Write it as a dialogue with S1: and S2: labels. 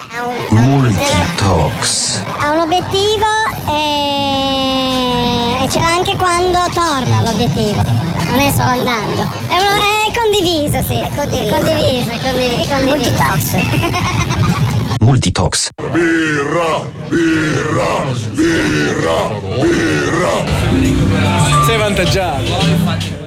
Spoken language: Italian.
S1: Multitox.
S2: Ha un obiettivo e ce l'ha anche quando torna l'obiettivo, non è solo andando. È condiviso, sì. È condiviso. Multitox.
S1: Multitox.
S3: Birra.
S4: Sei avvantaggiato.